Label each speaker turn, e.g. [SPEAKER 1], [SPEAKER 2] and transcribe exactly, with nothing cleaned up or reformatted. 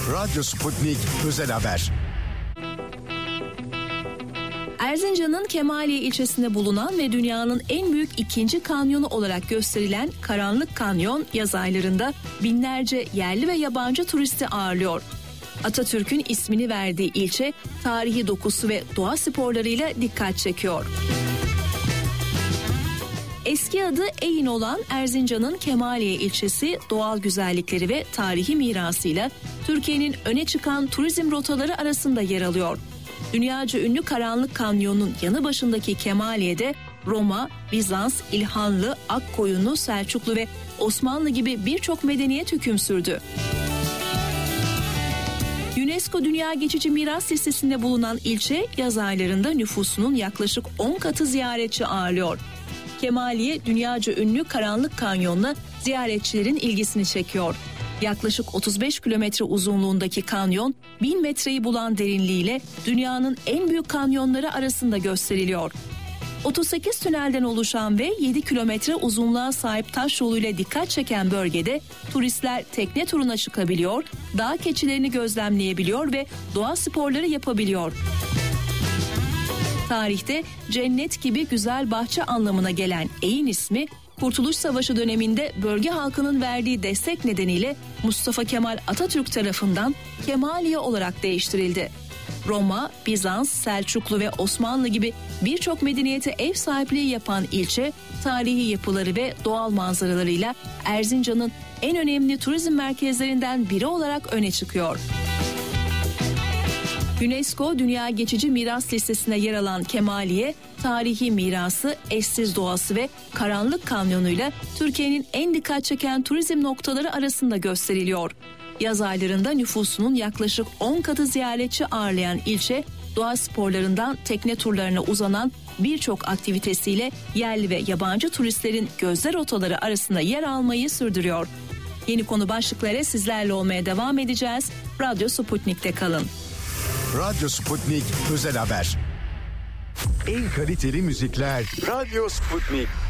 [SPEAKER 1] Radyo Sputnik Özel Haber.
[SPEAKER 2] Erzincan'ın Kemaliye ilçesinde bulunan ve dünyanın en büyük ikinci kanyonu olarak gösterilen Karanlık Kanyon yaz aylarında binlerce yerli ve yabancı turisti ağırlıyor. Atatürk'ün ismini verdiği ilçe tarihi dokusu ve doğa sporlarıyla dikkat çekiyor. Eski adı Eyin olan Erzincan'ın Kemaliye ilçesi doğal güzellikleri ve tarihi mirasıyla Türkiye'nin öne çıkan turizm rotaları arasında yer alıyor. Dünyaca ünlü Karanlık Kanyon'un yanı başındaki Kemaliye'de Roma, Bizans, İlhanlı, Akkoyunlu, Selçuklu ve Osmanlı gibi birçok medeniyet hüküm sürdü. UNESCO Dünya Geçici Miras Listesi'nde bulunan ilçe yaz aylarında nüfusunun yaklaşık on katı ziyaretçi ağırlıyor. Kemaliye dünyaca ünlü Karanlık Kanyon'la ziyaretçilerin ilgisini çekiyor. Yaklaşık otuz beş kilometre uzunluğundaki kanyon bin metreyi bulan derinliğiyle dünyanın en büyük kanyonları arasında gösteriliyor. otuz sekiz tünelden oluşan ve yedi kilometre uzunluğa sahip taş yoluyla dikkat çeken bölgede turistler tekne turuna çıkabiliyor, dağ keçilerini gözlemleyebiliyor ve doğa sporları yapabiliyor. Tarihte cennet gibi güzel bahçe anlamına gelen Eyin ismi, Kurtuluş Savaşı döneminde bölge halkının verdiği destek nedeniyle Mustafa Kemal Atatürk tarafından Kemaliye olarak değiştirildi. Roma, Bizans, Selçuklu ve Osmanlı gibi birçok medeniyete ev sahipliği yapan ilçe, tarihi yapıları ve doğal manzaralarıyla Erzincan'ın en önemli turizm merkezlerinden biri olarak öne çıkıyor. UNESCO Dünya Geçici Miras Listesi'ne yer alan Kemaliye, tarihi mirası, eşsiz doğası ve Karanlık Kanyonu'yla Türkiye'nin en dikkat çeken turizm noktaları arasında gösteriliyor. Yaz aylarında nüfusunun yaklaşık on katı ziyaretçi ağırlayan ilçe, doğa sporlarından tekne turlarına uzanan birçok aktivitesiyle yerli ve yabancı turistlerin gözler rotaları arasında yer almayı sürdürüyor. Yeni konu başlıkları sizlerle olmaya devam edeceğiz. Radyo Sputnik'te kalın.
[SPEAKER 1] Radyo Sputnik Özel Haber. En kaliteli müzikler Radyo Sputnik.